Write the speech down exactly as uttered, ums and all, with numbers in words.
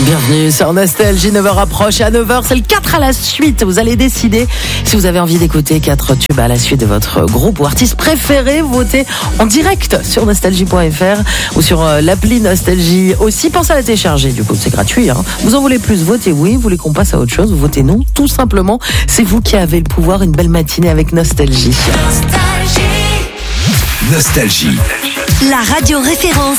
Bienvenue sur Nostalgie, neuf heures approche. À neuf heures, c'est le quatre à la suite. Vous allez décider si vous avez envie d'écouter quatre tubes à la suite de votre groupe ou artiste préféré. Votez en direct sur nostalgie point f r ou sur l'appli Nostalgie. Aussi, pensez à la télécharger. Du coup, c'est gratuit. Hein. Vous en voulez plus, votez oui. Vous voulez qu'on passe à autre chose, votez non. Tout simplement, c'est vous qui avez le pouvoir. Une belle matinée avec Nostalgie. Nostalgie. Nostalgie. La radio référence